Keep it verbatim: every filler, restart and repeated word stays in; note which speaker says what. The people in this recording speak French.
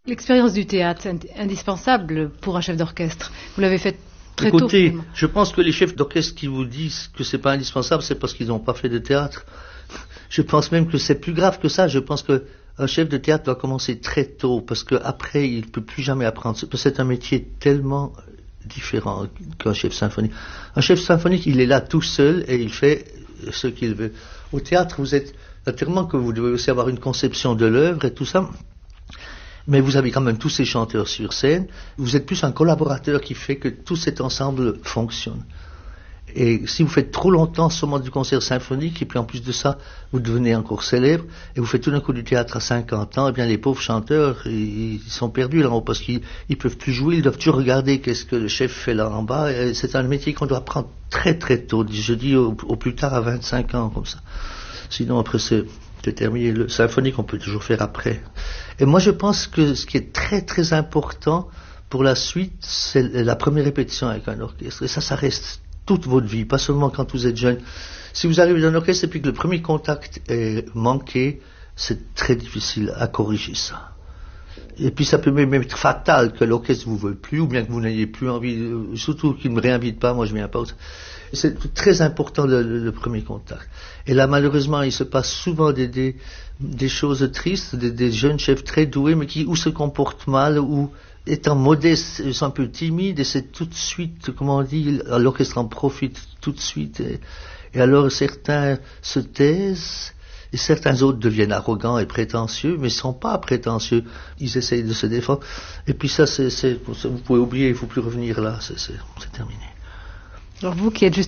Speaker 1: L'expérience du théâtre est indispensable pour un chef d'orchestre. Vous l'avez fait très
Speaker 2: Écoutez,
Speaker 1: tôt. Écoutez,
Speaker 2: je pense que les chefs d'orchestre qui vous disent que c'est pas indispensable, c'est parce qu'ils n'ont pas fait de théâtre. Je pense même que c'est plus grave que ça. Je pense que un chef de théâtre doit commencer très tôt, parce qu'après, il ne peut plus jamais apprendre. C'est un métier tellement différent qu'un chef symphonique. Un chef symphonique, il est là tout seul et il fait ce qu'il veut. Au théâtre, vous êtes, naturellement que vous devez aussi avoir une conception de l'œuvre et tout ça, mais vous avez quand même tous ces chanteurs sur scène. Vous êtes plus un collaborateur qui fait que tout cet ensemble fonctionne. Et si vous faites trop longtemps seulement du concert symphonique, et puis en plus de ça, vous devenez encore célèbre, et vous faites tout d'un coup du théâtre à cinquante ans, et bien les pauvres chanteurs, ils, ils sont perdus là-haut, parce qu'ils ils peuvent plus jouer, ils doivent toujours regarder qu'est-ce que le chef fait là en bas, et c'est un métier qu'on doit apprendre très très tôt, je dis au, au plus tard à vingt-cinq ans, comme ça. Sinon après c'est, c'est terminé. Le symphonique, on peut toujours faire après. Et moi je pense que ce qui est très très important pour la suite, c'est la première répétition avec un orchestre, et ça, ça reste toute votre vie, pas seulement quand vous êtes jeune. Si vous arrivez dans un orchestre et puis que le premier contact est manqué, c'est très difficile à corriger ça. Et puis ça peut même être fatal que l'orchestre vous veuille plus, ou bien que vous n'ayez plus envie, surtout qu'il ne me réinvite pas, moi je viens pas. C'est très important le, le, le premier contact. Et là malheureusement il se passe souvent des, des, des choses tristes, des, des jeunes chefs très doués, mais qui ou se comportent mal, ou étant modestes, ils sont un peu timides, et c'est tout de suite, comment on dit, l'orchestre en profite tout de suite, et, et alors certains se taisent, et certains autres deviennent arrogants et prétentieux, mais ils ne sont pas prétentieux, ils essayent de se défendre, et puis ça, c'est, c'est, vous pouvez oublier, il ne faut plus revenir là, c'est, c'est, c'est terminé.
Speaker 1: Alors vous qui êtes juste